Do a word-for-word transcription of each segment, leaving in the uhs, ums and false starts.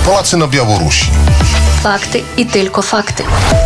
Polacy na Białorusi. Fakty i tylko fakty.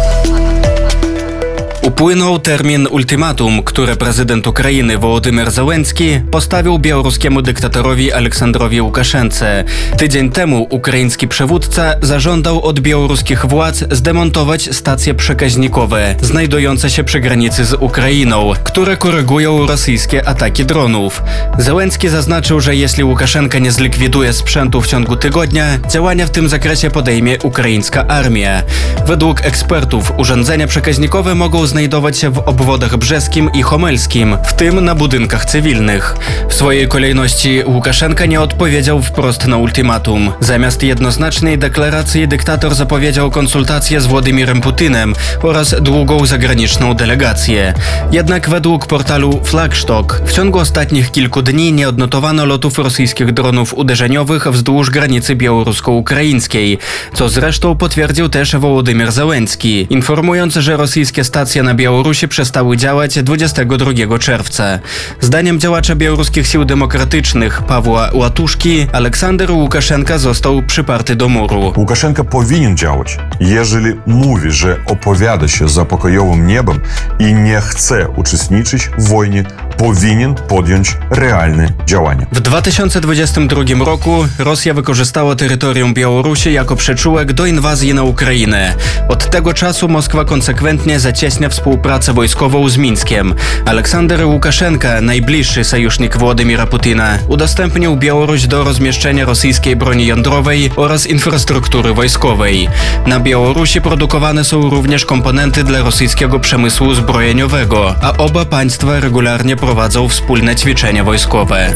Upłynął termin ultimatum, które prezydent Ukrainy Wołodymyr Zełenski postawił białoruskiemu dyktatorowi Aleksandrowi Łukaszence. Tydzień temu ukraiński przywódca zażądał od białoruskich władz zdemontować stacje przekaźnikowe znajdujące się przy granicy z Ukrainą, które korygują rosyjskie ataki dronów. Zełenski zaznaczył, że jeśli Łukaszenka nie zlikwiduje sprzętu w ciągu tygodnia, działania w tym zakresie podejmie ukraińska armia. Według ekspertów urządzenia przekaźnikowe mogą znajdować się w obwodach brzeskim i homelskim, w tym na budynkach cywilnych. W swojej kolejności Łukaszenka nie odpowiedział wprost na ultimatum. Zamiast jednoznacznej deklaracji dyktator zapowiedział konsultacje z Władimirem Putinem oraz długą zagraniczną delegację. Jednak według portalu Flagstock w ciągu ostatnich kilku dni nie odnotowano lotów rosyjskich dronów uderzeniowych wzdłuż granicy białorusko-ukraińskiej, co zresztą potwierdził też Wołodymyr Zełenski, informując, że rosyjskie stacje na Białorusi przestały działać dwudziestego drugiego czerwca. Zdaniem działacza białoruskich sił demokratycznych Pawła Łatuszki, Aleksander Łukaszenka został przyparty do muru. Łukaszenka powinien działać, jeżeli mówi, że opowiada się za pokojowym niebem i nie chce uczestniczyć w wojnie, powinien podjąć realne działania. W dwa tysiące dwudziestym drugim roku Rosja wykorzystała terytorium Białorusi jako przyczółek do inwazji na Ukrainę. Od tego czasu Moskwa konsekwentnie zacieśnia współpracę wojskową z Mińskiem. Aleksander Łukaszenka, najbliższy sojusznik Władimira Putina, udostępnił Białoruś do rozmieszczenia rosyjskiej broni jądrowej oraz infrastruktury wojskowej. Na Białorusi produkowane są również komponenty dla rosyjskiego przemysłu zbrojeniowego, a oba państwa regularnie prowadzą wspólne ćwiczenia wojskowe.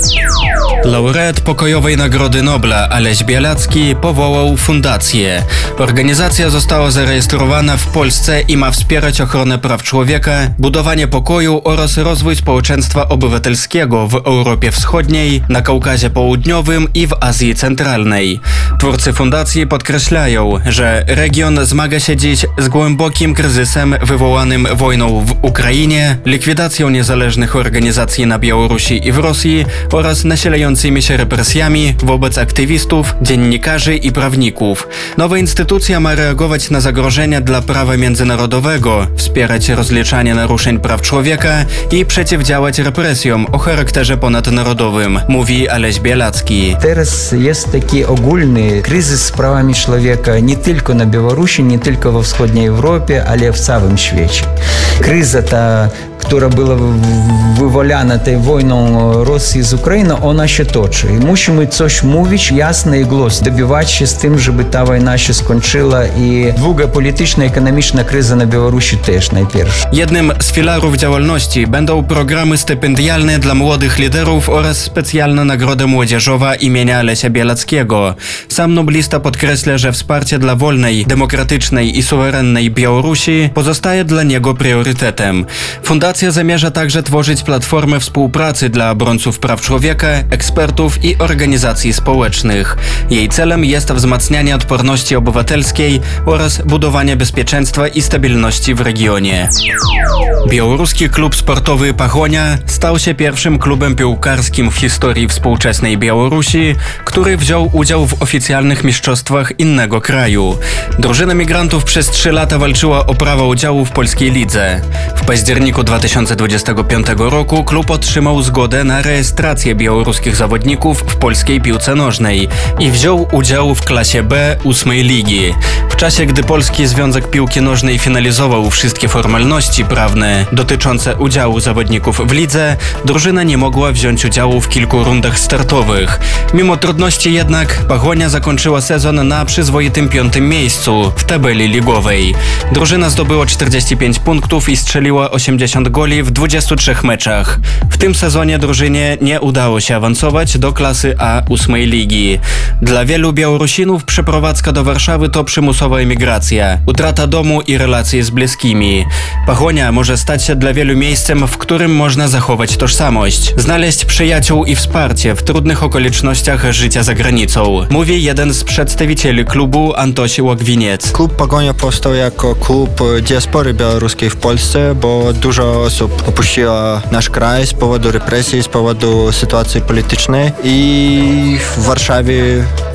Laureat Pokojowej Nagrody Nobla Aleś Białacki powołał fundację. Organizacja została zarejestrowana w Polsce i ma wspierać ochronę praw człowieka, budowanie pokoju oraz rozwój społeczeństwa obywatelskiego w Europie Wschodniej, na Kaukazie Południowym i w Azji Centralnej. Twórcy fundacji podkreślają, że region zmaga się dziś z głębokim kryzysem wywołanym wojną w Ukrainie, likwidacją niezależnych organizacji na Białorusi i w Rosji oraz nasilającymi się represjami wobec aktywistów, dziennikarzy i prawników. Nowa instytucja ma reagować na zagrożenia dla prawa międzynarodowego, wspierać rozliczanie naruszeń praw człowieka i przeciwdziałać represjom o charakterze ponadnarodowym, mówi Aleś Białacki. Teraz jest taki ogólny kryzys z prawami człowieka nie tylko na Białorusi, nie tylko we wschodniej Europie, ale w całym świecie. Kryza ta, która była wywołana tej wojną Rosji z Ukrainy, ona się toczy. I musimy coś mówić jasno i głośno, dobiwać się z tym, żeby ta wojna się skończyła i długa polityczna i ekonomiczna kryza na Białorusi też najpierw. Jednym z filarów działalności będą programy stypendialne dla młodych liderów oraz specjalna nagroda młodzieżowa imienia Alesia Białackiego. Sam noblista podkreśla, że wsparcie dla wolnej, demokratycznej i suwerennej Białorusi pozostaje dla niego priorytetem. Fundacja zamierza także tworzyć platformę współpracy dla obrońców praw człowieka, ekspertów i organizacji społecznych. Jej celem jest wzmacnianie odporności obywatelskiej oraz budowanie bezpieczeństwa i stabilności w regionie. Białoruski klub sportowy Pachonia stał się pierwszym klubem piłkarskim w historii współczesnej Białorusi, który wziął udział w oficjalnych mistrzostwach innego kraju. Drużyna migrantów przez trzy lata walczyła o prawo udziału w polskiej lidze. W październiku dwa tysiące dwudziestego piątego roku klub otrzymał zgodę na rejestrację białoruskich zawodników w polskiej piłce nożnej i wziął udział w klasie B ósmej ligi. W czasie, gdy Polski Związek Piłki Nożnej finalizował wszystkie formalności prawne dotyczące udziału zawodników w lidze, drużyna nie mogła wziąć udziału w kilku rundach startowych. Mimo trudności jednak Pachonia zakończyła sezon na przyzwoitym piątym miejscu w tabeli ligowej. Drużyna zdobyła czterdzieści pięć punktów i strzeliła osiemdziesiąt goli w dwudziestu trzech meczach. W tym sezonie drużynie nie udało się awansować do klasy A ósmej ligi. Dla wielu Białorusinów przeprowadzka do Warszawy to przymusowa emigracja, utrata domu i relacji z bliskimi. Pachonia może stać się dla wielu miejscem, w którym można zachować tożsamość, znaleźć przyjaciół i wsparcie w trudnych okolicznościach życia za granicą, mówi jeden z przedstawicieli klubu Antoś Łagwiniec. Klub Pachonia powstał jako klub diaspory białoruskiej w Polsce, bo dużo osób opuściło nasz kraj z powodu represji, z powodu sytuacji politycznej i w Warszawie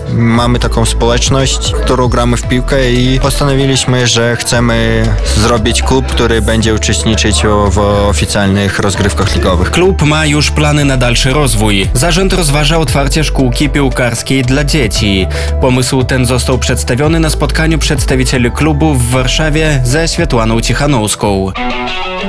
mamy taką społeczność, którą gramy w piłkę i postanowiliśmy, że chcemy zrobić klub, który będzie uczestniczyć w oficjalnych rozgrywkach ligowych. Klub ma już plany na dalszy rozwój. Zarząd rozważa otwarcie szkółki piłkarskiej dla dzieci. Pomysł ten został przedstawiony na spotkaniu przedstawicieli klubu w Warszawie ze Światłaną Cichanowską.